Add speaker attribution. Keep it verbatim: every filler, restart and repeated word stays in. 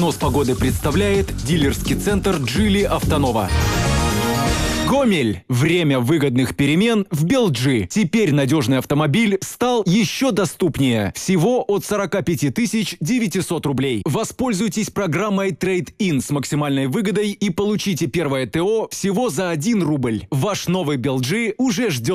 Speaker 1: Прогноз погоды представляет дилерский центр Geely Автонова. Гомель. Время выгодных перемен в Белджи. Теперь надежный автомобиль стал еще доступнее. Всего от сорока пяти тысяч девятисот рублей. Воспользуйтесь программой Trade-in с максимальной выгодой и получите первое ТО всего за один рубль. Ваш новый Белджи уже ждет